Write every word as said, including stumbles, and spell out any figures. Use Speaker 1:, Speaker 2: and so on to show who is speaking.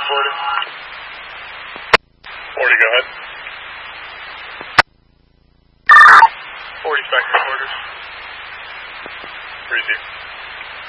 Speaker 1: forty. forty, go ahead. forty, back to quarters. Receive.